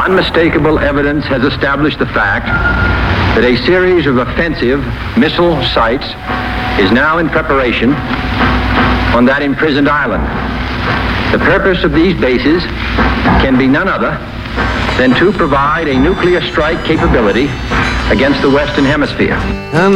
Unmistakable evidence has established the fact that a series of offensive missile sites is now in preparation on that imprisoned island. The purpose of these bases can be none other than to provide a nuclear strike capability against the Western Hemisphere. And